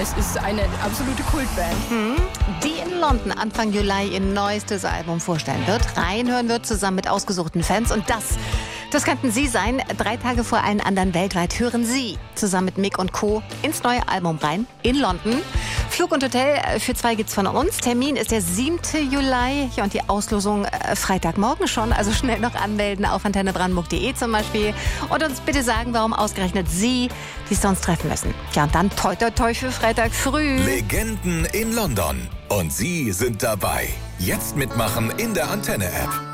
es ist eine absolute Kultband. Die in London Anfang Juli ihr neuestes Album vorstellen wird. Reinhören wird zusammen mit ausgesuchten Fans. Und das könnten Sie sein. 3 Tage vor allen anderen weltweit hören Sie zusammen mit Mick und Co. ins neue Album rein in London. Flug und Hotel für 2 gibt's von uns. Termin ist der 7. Juli. Ja, und die Auslosung Freitagmorgen schon. Also schnell noch anmelden auf antennebrandenburg.de zum Beispiel. Und uns bitte sagen, warum ausgerechnet Sie die sonst treffen müssen. Ja, und dann toi toi toi für Freitag früh. Legenden in London. Und Sie sind dabei. Jetzt mitmachen in der Antenne-App.